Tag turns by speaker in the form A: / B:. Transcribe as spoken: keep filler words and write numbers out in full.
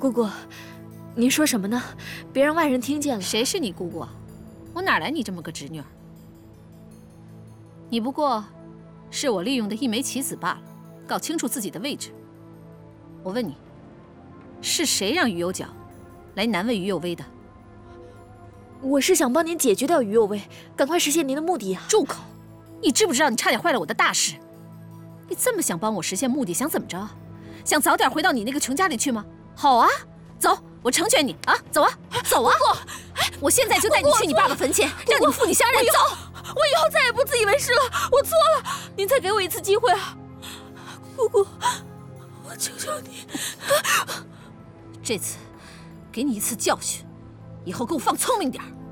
A: 姑姑，您说什么呢？别让外人听见了。
B: 谁是你姑姑啊？我哪来你这么个侄女儿？你不过是我利用的一枚棋子罢了，搞清楚自己的位置。我问你，是谁让于有角来难为于有威的？
A: 我是想帮您解决掉于有威，赶快实现您的目的呀！
B: 住口！你知不知道你差点坏了我的大事？你这么想帮我实现目的，想怎么着？想早点回到你那个穷家里去吗？好啊，走，我成全你啊！走啊，走啊！我现在就带你去你爸爸坟前，让你父女相认。走！
A: 我以后再也不自以为是了，我错了，您再给我一次机会啊！姑姑，我求求你，
B: 这次给你一次教训，以后给我放聪明点儿。